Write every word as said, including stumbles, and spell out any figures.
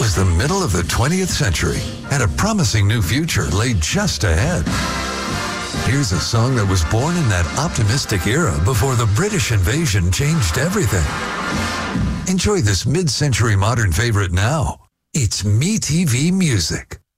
was the middle of the twentieth century, and a promising new future lay just ahead. Here's a song that was born in that optimistic era before the British invasion changed everything. Enjoy this mid-century modern favorite now. It's MeTV Music.